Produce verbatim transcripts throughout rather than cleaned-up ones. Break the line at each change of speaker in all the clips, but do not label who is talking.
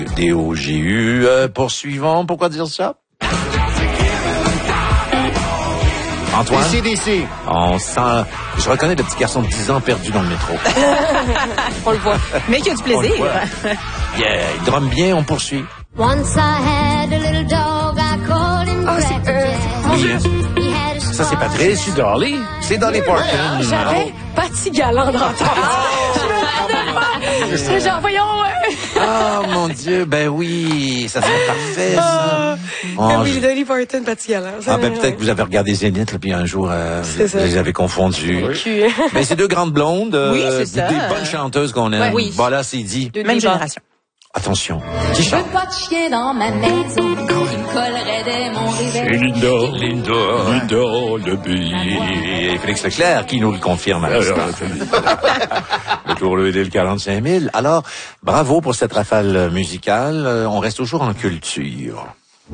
D O G U, euh, poursuivons. Pourquoi dire ça? Antoine?
D C D C.
On sent... Je reconnais le petit garçon de dix ans perdu dans le métro.
On le voit. Mais qui a du plaisir.
Yeah, il drumme bien, on poursuit.
Once I had a little dog, I called him
Oh, c'est... Euh, mon
Oui,
Dieu.
He had a
ça c'est Patrice.
C'est Dolly.
C'est Dolly Parton.
J'avais Patty Galant dans la tête. Je me rappelle pas. J'étais genre, voyons...
Oh mon Dieu, ben oui, ça serait parfait, ça. Oh,
oui,
je-
Dolly Parton, Patty Galant.
Ah ben peut-être que vous avez regardé Zénith, là, puis un jour, euh,
C'est
vous,
ça.
vous les avez confondus.
Oui.
Mais c'est deux grandes blondes, euh,
Oui, c'est ça.
des bonnes chanteuses qu'on aime.
Ouais, oui.
Bon là, c'est dit.
De même génération.
Attention, qui chante?
pas de chien dans ma maison, il me collerait dès mon réveil.
Linda.
Linda.
Linda, le billet.
Et Félix Leclerc qui nous le confirme à l'instant. Le tour le le quarante-cinq mille. Alors, bravo pour cette rafale musicale. Euh, On reste toujours en culture.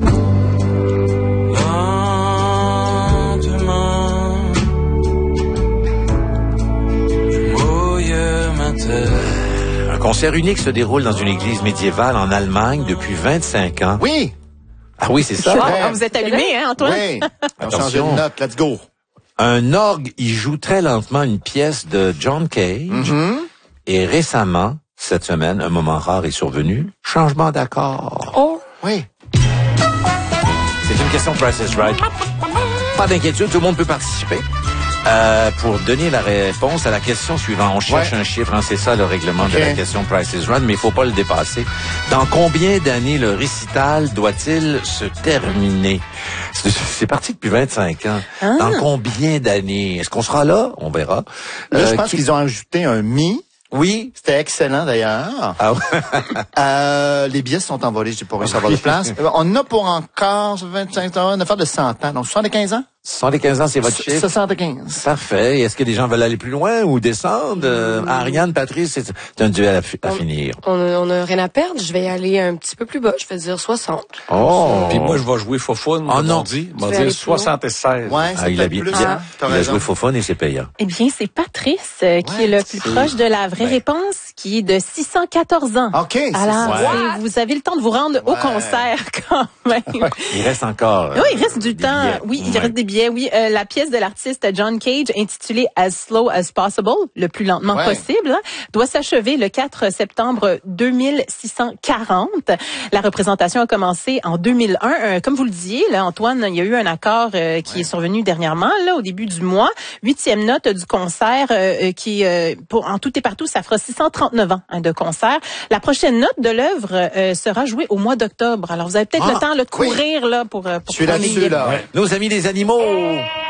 Un concert unique se déroule dans une église médiévale en Allemagne depuis vingt-cinq ans.
Oui.
Ah oui, c'est ça.
Ah, vous êtes allumé, hein, Antoine?
Oui. On change de
Attention.
note. Let's go.
Un orgue y joue très lentement une pièce de John Cage.
Mm-hmm.
Et récemment, cette semaine, un moment rare est survenu. Changement d'accord.
Oh.
Oui.
C'est une question Price is Right. Pas d'inquiétude, tout le monde peut participer. Euh, pour donner la réponse à la question suivante, on cherche
Ouais.
un chiffre, hein, c'est ça le règlement
Okay.
de la question Price is Right, mais il faut pas le dépasser. Dans combien d'années le récital doit-il se terminer? C'est, c'est parti depuis vingt-cinq ans.
Ah.
Dans combien d'années? Est-ce qu'on sera là? On verra.
Là, je
Euh,
pense
qui-
qu'ils ont ajouté un mi.
Oui.
C'était excellent, d'ailleurs.
Ah ouais.
Euh, les billets sont envolés, j'ai pas réussi à avoir de place. Euh, On a pour encore vingt-cinq ans, une affaire de cent ans. Donc, soixante-quinze ans?
soixante-quinze ans, c'est votre chiffre?
soixante-quinze.
Parfait. Est-ce que des gens veulent aller plus loin ou descendre? Euh, Ariane, Patrice, c'est, c'est un duel à, fi- à
On-
finir.
On a, on a rien à perdre. Je vais aller un petit peu plus bas. Je vais dire soixante.
Oh!
Puis moi, je vais jouer Fofone,
Oh
comme
non.
on dit. Je
vais
vais
aller
dire
plus loin.
soixante-seize.
Ouais,
Ah,
c'est
il a
peut-être
bien,
plus.
il a,
hein. T'as
il a
raison.
joué Fofone et c'est payant.
Eh bien, c'est Patrice euh, qui
Ouais,
est le plus
c'est-
proche de la vraie
Ben.
réponse, qui est de six cent quatorze ans.
OK, c'est
Alors,
ça.
c'est- vous avez le temps de vous rendre au
Ouais.
concert quand même.
Il reste encore. euh,
Oui, il reste du
des
temps.
billets.
Oui, il
Ouais.
reste des billets. Oui, Euh, la pièce de l'artiste John Cage, intitulée As Slow as Possible, le plus lentement
Ouais.
possible, hein, doit s'achever le quatre septembre deux mille six cent quarante. La représentation a commencé en deux mille un. Euh, comme vous le disiez, là, Antoine, il y a eu un accord euh, qui est survenu dernièrement, là, au début du mois. Huitième note du concert, euh, qui, euh, pour en tout et partout, ça fera six cent trente-neuf ans hein, de concert. La prochaine note de l'œuvre euh, sera jouée au mois d'octobre. Alors, vous avez peut-être
Ah,
le temps là, de
oui.
courir là pour, euh, pour
Je suis
prendre les
là-dessus,
billets.
là.
Nos amis les animaux.